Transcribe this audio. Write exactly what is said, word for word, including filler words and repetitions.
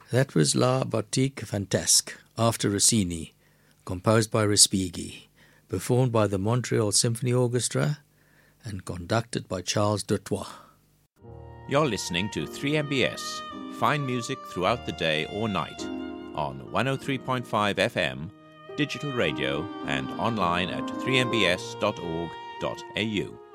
That was La Boutique Fantasque, after Rossini, composed by Respighi, performed by the Montreal Symphony Orchestra and conducted by Charles Dutoit. You're listening to three M B S, fine music throughout the day or night, on one oh three point five F M, digital radio, and online at three m b s dot org dot a u.